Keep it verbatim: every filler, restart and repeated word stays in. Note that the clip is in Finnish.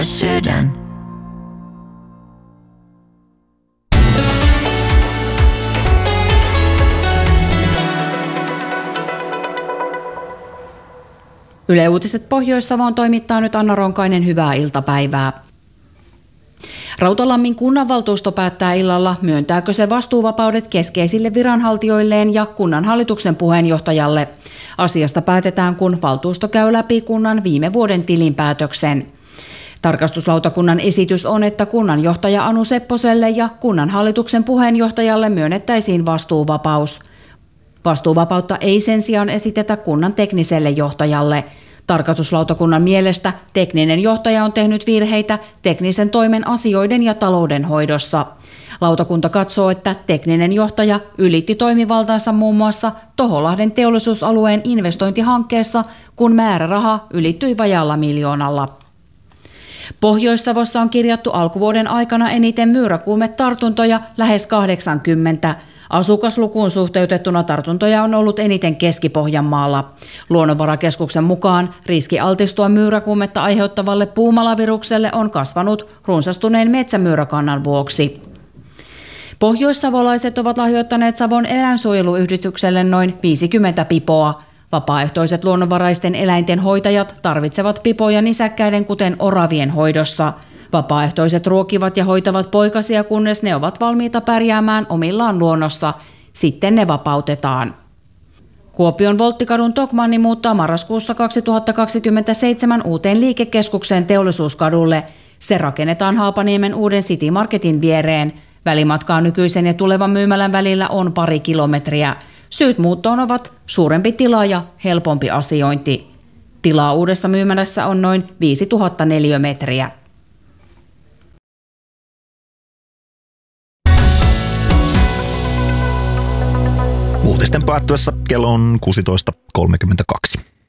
Sydän. Yle Uutiset Pohjois-Savoon toimittaa nyt Anna Ronkainen, hyvää iltapäivää. Rautalammin kunnanvaltuusto päättää illalla, myöntääkö se vastuuvapaudet keskeisille viranhaltijoilleen ja kunnanhallituksen puheenjohtajalle. Asiasta päätetään, kun valtuusto käy läpi kunnan viime vuoden tilinpäätöksen. Tarkastuslautakunnan esitys on, että kunnanjohtaja Anu Sepposelle ja kunnanhallituksen puheenjohtajalle myönnettäisiin vastuuvapaus. Vastuuvapautta ei sen sijaan esitetä kunnan tekniselle johtajalle. Tarkastuslautakunnan mielestä tekninen johtaja on tehnyt virheitä teknisen toimen asioiden ja taloudenhoidossa. Lautakunta katsoo, että tekninen johtaja ylitti toimivaltansa muun muassa Toholahden teollisuusalueen investointihankkeessa, kun määräraha ylittyi vajaalla miljoonalla. Pohjois-Savossa on kirjattu alkuvuoden aikana eniten myyräkuumetartuntoja, lähes kahdeksankymmentä. Asukaslukuun suhteutettuna tartuntoja on ollut eniten Keski-Pohjanmaalla. Luonnonvarakeskuksen mukaan riski altistua myyräkuumetta aiheuttavalle puumalavirukselle on kasvanut runsastuneen metsämyyräkannan vuoksi. Pohjoissavolaiset ovat lahjoittaneet Savon eläinsuojeluyhdistykselle noin viisikymmentä pipoa. Vapaaehtoiset luonnonvaraisten eläinten hoitajat tarvitsevat pipoja nisäkkäiden, kuten oravien hoidossa. Vapaaehtoiset ruokivat ja hoitavat poikasia, kunnes ne ovat valmiita pärjäämään omillaan luonnossa. Sitten ne vapautetaan. Kuopion Volttikadun Tokmanni muuttaa marraskuussa kaksituhattakaksikymmentäseitsemän uuteen liikekeskukseen Teollisuuskadulle. Se rakennetaan Haapaniemen uuden City Marketin viereen. Välimatkaa nykyisen ja tulevan myymälän välillä on pari kilometriä. Syyt muuttoon ovat suurempi tila ja helpompi asiointi. Tilaa uudessa myymälässä on noin viisituhatta neliömetriä. Uutisten päättyessä kello on kuusitoista kolmekymmentäkaksi.